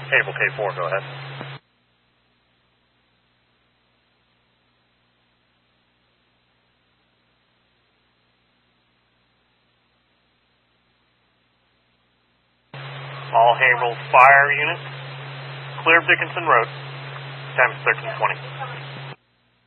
Haverhill K4, go ahead. All Haverhill fire units, clear of Dickinson Road, times 1320.